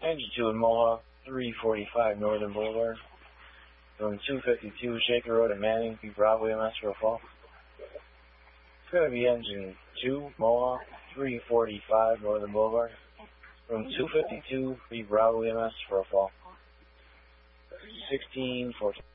Engine 2 in Mohawk, 345 Northern Boulevard. From 252 Shaker Road in Manning, be Bravo EMS for a fall. It's going to be Engine 2, Mohawk, 345 Northern Boulevard. From 252, be Bravo EMS for a fall. 1614.